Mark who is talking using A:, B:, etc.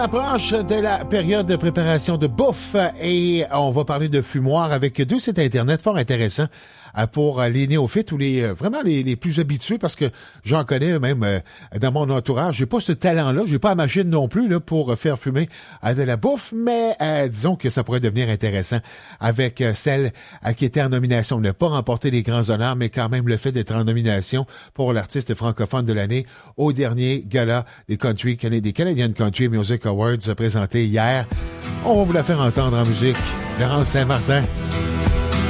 A: Approche de la période de préparation de bouffe et on va parler de fumoir avec deux sites internet fort intéressants pour les néophytes ou vraiment les plus habitués parce que j'en connais même dans mon entourage. J'ai pas ce talent-là, j'ai pas la machine non plus là pour faire fumer de la bouffe, mais disons que ça pourrait devenir intéressant avec celle qui était en nomination. Elle n'a pas remporté les grands honneurs, mais quand même le fait d'être en nomination pour l'artiste francophone de l'année au dernier gala des Canadian Country Music Awards présenté hier. On va vous la faire entendre en musique. Laurence Saint-Martin.